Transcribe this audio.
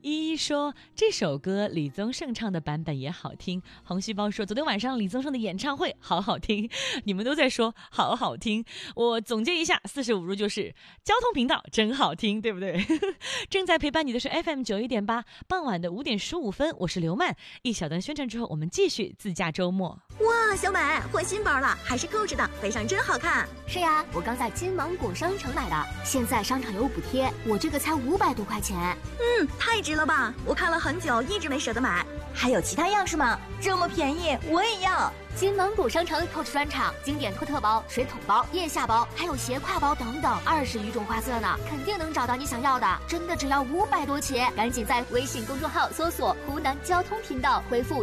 依依说这首歌李宗盛唱的版本也好听。红细胞说昨天晚上李宗盛的演唱会好好听。你们都在说好好听，我总结一下45路就是交通频道真好听，对不对？正在陪伴你的是 FM91.8，傍晚的5点15分，我是刘曼。一小段宣传之后，我们继续自驾周末。 哇，小美换新包了，还是购置的，背上真好看。 是呀，我刚在金芒果商城买的，现在商场有补贴，我这个才500多块钱。 太值了吧！我看了很久，一直没舍得买。 还有其他样式吗？这么便宜，我也要。 金芒果商城 Coach 专场，经典托特包、水桶包、腋下包，还有斜挎包等等，20余种花色呢，肯定能找到你想要的。真的只要500多起，赶紧在微信公众号搜索湖南交通频道，回复